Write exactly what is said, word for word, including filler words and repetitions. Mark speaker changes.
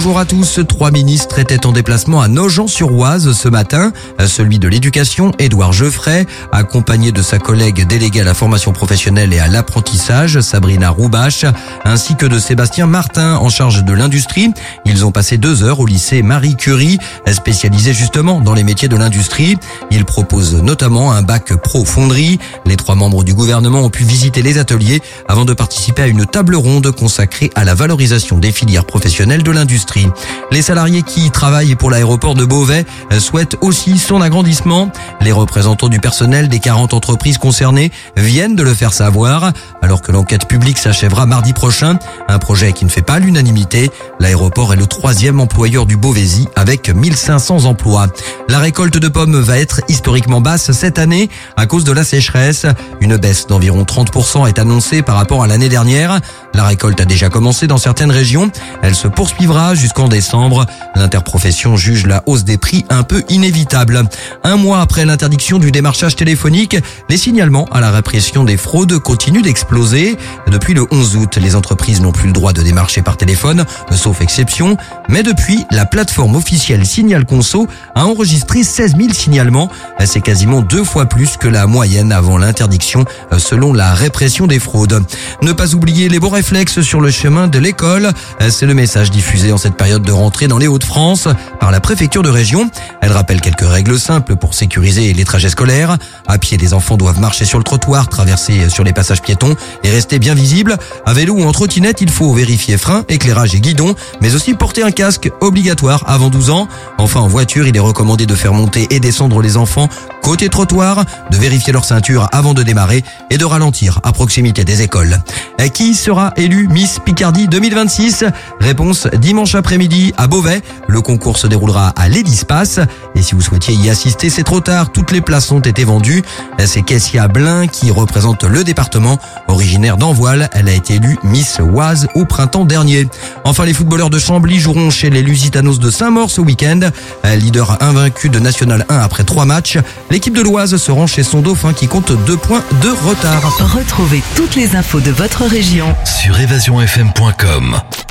Speaker 1: Bonjour à tous. Trois ministres étaient en déplacement à Nogent-sur-Oise ce matin. Celui de l'Éducation, Édouard Geoffrey, accompagné de sa collègue déléguée à la formation professionnelle et à l'apprentissage, Sabrina Roubache, ainsi que de Sébastien Martin, en charge de l'industrie. Ils ont passé deux heures au lycée Marie Curie, spécialisé justement dans les métiers de l'industrie. Ils proposent notamment un bac pro fonderie. Les trois membres du gouvernement ont pu visiter les ateliers avant de participer à une table ronde consacrée à la valorisation des filières professionnelles de l'industrie. Les salariés qui travaillent pour l'aéroport de Beauvais souhaitent aussi son agrandissement. Les représentants du personnel des quarante entreprises concernées viennent de le faire savoir, alors que l'enquête publique s'achèvera mardi prochain. Un projet qui ne fait pas l'unanimité. L'aéroport est le troisième employeur du Beauvaisis avec mille cinq cents emplois. La récolte de pommes va être historiquement basse cette année à cause de la sécheresse. Une baisse d'environ trente pour cent est annoncée par rapport à l'année dernière. La récolte a déjà commencé dans certaines régions. Elle se poursuivra jusqu'en décembre. L'interprofession juge la hausse des prix un peu inévitable. Un mois après l'interdiction du démarchage téléphonique, les signalements à la répression des fraudes continuent d'exploser. Depuis le onze août, les entreprises n'ont plus le droit de démarcher par téléphone, sauf exception. Mais depuis, la plateforme officielle Signal Conso a enregistré seize mille signalements. C'est quasiment deux fois plus que la moyenne avant l'interdiction, selon la répression des fraudes. Ne pas oublier les bons réflexes sur le chemin de l'école. C'est le message diffusé en cette période de rentrée dans les Hauts-de-France par la préfecture de région. Elle rappelle quelques règles simples pour sécuriser les trajets scolaires. À pied, les enfants doivent marcher sur le trottoir, traverser sur les passages piétons et rester bien visibles. À vélo ou en trottinette, il faut vérifier frein, éclairage et guidon, mais aussi porter un casque obligatoire avant douze ans. Enfin, en voiture, il est recommandé de faire monter et descendre les enfants côté trottoir, de vérifier leur ceinture avant de démarrer et de ralentir à proximité des écoles. Qui sera élu Miss Picardie deux mille vingt-six? Réponse dimanche après-midi à Beauvais. Le concours se déroulera à l'Edispace. Et si vous souhaitiez y assister, c'est trop tard. Toutes les places ont été vendues. C'est Kessia Blin qui représente le département. Originaire d'Envoile, elle a été élue Miss Oise au printemps dernier. Enfin, les footballeurs de Chambly joueront chez les Lusitanos de Saint-Maur ce week-end. Leader invaincu de National un après trois matchs. L'équipe de l'Oise se rend chez son dauphin qui compte deux points de retard.
Speaker 2: Retrouvez toutes les infos de votre région
Speaker 3: sur évasion f m point com.